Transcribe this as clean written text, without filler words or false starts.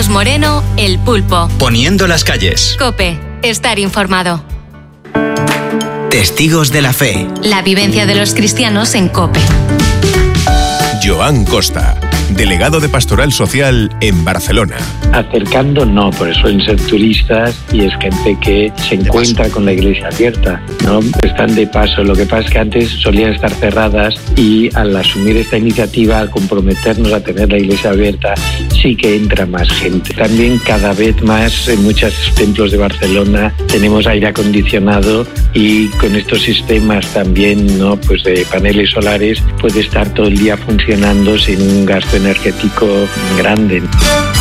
Carlos Moreno, El Pulpo. Poniendo las calles. COPE. Estar informado. Testigos de la fe. La vivencia de los cristianos en COPE. Joan Costa, delegado de Pastoral Social en Barcelona. Acercando no, porque suelen ser turistas y es gente que se encuentra con la iglesia abierta, ¿no? Están de paso. Lo que pasa es que antes solían estar cerradas y al asumir esta iniciativa, al comprometernos a tener la iglesia abierta, sí que entra más gente. También cada vez más en muchos templos de Barcelona tenemos aire acondicionado y con estos sistemas también, ¿no? Pues de paneles solares puede estar todo el día funcionando sin un gasto energético grande.